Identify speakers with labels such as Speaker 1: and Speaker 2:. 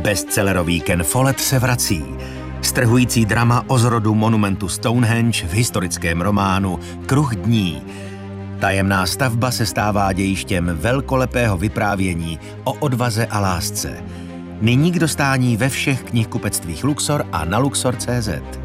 Speaker 1: Bestsellerový Ken Follett se vrací. Strhující drama o zrodu monumentu Stonehenge v historickém románu Kruh dní. Tajemná stavba se stává dějištěm velkolepého vyprávění o odvaze a lásce. Nyní k dostání ve všech knihkupectvích Luxor a na Luxor.cz.